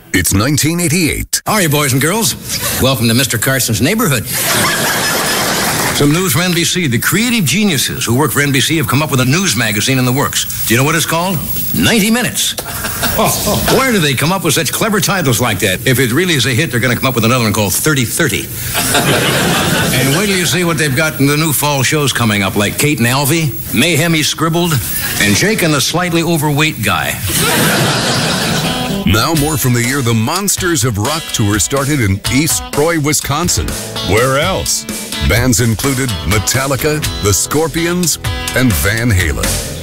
It's 1988. How are you, boys and girls? Welcome to Mr. Carson's neighborhood. Some news from NBC. The creative geniuses who work for NBC have come up with a news magazine in the works. Do you know what it's called? 90 Minutes. Where do they come up with such clever titles like that? If it really is a hit, they're going to come up with another one called 30-30. And wait till you see what they've got in the new fall shows coming up, like Kate and Alvy, Mayhem He Scribbled, and Jake and the Slightly Overweight Guy. Now more from the year the Monsters of Rock tour started in East Troy, Wisconsin. Where else? Bands included Metallica, The Scorpions, and Van Halen.